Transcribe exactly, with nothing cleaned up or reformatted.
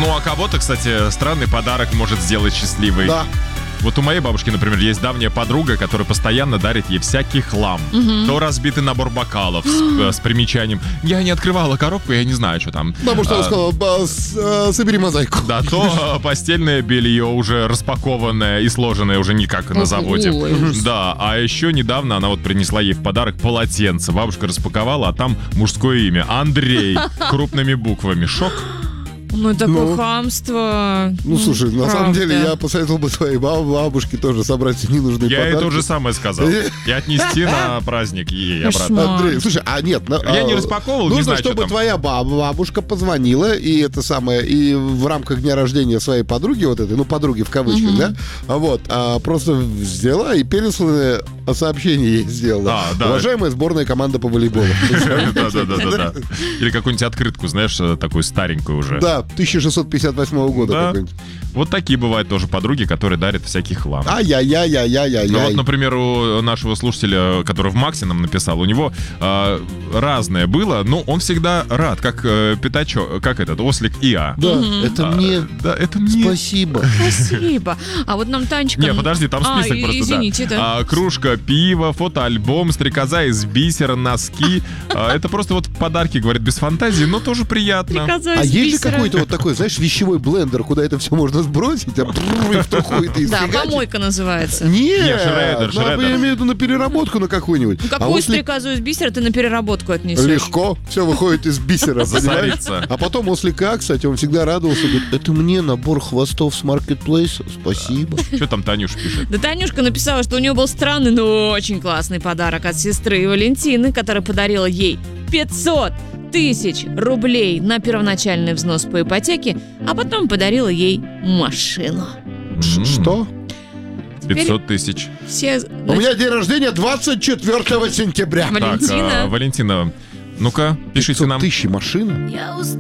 Ну, а кого-то, кстати, странный подарок может сделать счастливой. Да. Вот у моей бабушки, например, есть давняя подруга, которая постоянно дарит ей всякий хлам. Мгм. То разбитый набор бокалов с, с примечанием. Я не открывала коробку, я не знаю, что там. Потому что А, она сказала, «Ба, с- э, собери мозаику. Да, то э, постельное белье уже распакованное и сложенное уже не как на Ох, заводе. ой, ужас. Да, а еще недавно она вот принесла ей в подарок полотенце. Бабушка распаковала, а там мужское имя. Андрей. Крупными буквами. Шок. Ну, такое Ну. хамство. Ну, слушай, на самом правда. деле я посоветовал бы твоей баб- бабушке тоже собрать ненужные Я ей подарки. то же самое сказал. И отнести на праздник ей обратно. Кошмар. Андрей, слушай, а нет, на- Я а, не распаковывал, не нужно, знаю, что чтобы там. твоя баб- бабушка позвонила и это самое, и в рамках дня рождения своей подруги вот этой, ну подруги в кавычках, Мгм. да, а вот, а, просто взяла и пересланное сообщение ей сделала. А, да. Уважаемая сборная команда по волейболу. Да-да-да-да. Или какую-нибудь открытку, знаешь, такую старенькую уже. Да, тысяча шестьсот пятьдесят восьмого года Да. какой-нибудь. Вот такие бывают тоже подруги, которые дарят всякий хлам. Ай-яй-яй-яй-яй-яй. Ну вот, например, у нашего слушателя, который в Максе нам написал, у него э, разное было, но он всегда рад, как э, пятачок, как этот, ослик Иа. Да, Мгм. это А, мне Да, это мне. спасибо. Спасибо. А вот нам Танечка... Не, подожди, там А, список и- просто, извините, да. да. А, кружка пива, фотоальбом, стрекоза из бисера, носки. А, это просто вот подарки, говорит, без фантазии, но тоже приятно. Стрекоза А из есть же бисера. какой-то вот такой, знаешь, вещевой блендер, куда это все можно сбросить, а бррр, и в труху это Да, изфигачить? помойка называется. Нет, Не, шредер, ну, шредер. я имею в виду на переработку на какую-нибудь. Ну, А какую вот ли- стрекозу из бисера ты на переработку отнесешь? Легко, все выходит из бисера, понимаешь? Засорится. А потом ослика, кстати, он всегда радовался, говорит, это мне набор хвостов с маркетплейса, спасибо. Что там Танюш пишет? Да Танюшка написала, что у нее был странный, но очень классный подарок от сестры Валентины, которая подарила ей пятьсот тысяч рублей на первоначальный взнос по ипотеке, а потом подарила ей машину. М, Что? Теперь пятьсот тысяч. все... У меня день рождения двадцать четвёртого сентября. Валентина. Так, а, Валентина, ну-ка, пишите пятьсот нам. тысяч машина? Я